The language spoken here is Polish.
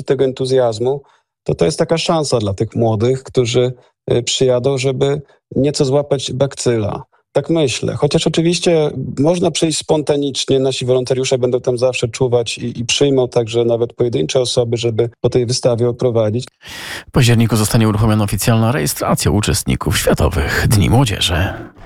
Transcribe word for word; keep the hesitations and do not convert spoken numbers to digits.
tego entuzjazmu, to to jest taka szansa dla tych młodych, którzy y, przyjadą, żeby nieco złapać bakcyla. Tak myślę. Chociaż oczywiście można przyjść spontanicznie, nasi wolontariusze będą tam zawsze czuwać i, i przyjmą także nawet pojedyncze osoby, żeby po tej wystawie oprowadzić. W październiku zostanie uruchomiona oficjalna rejestracja uczestników Światowych Dni Młodzieży.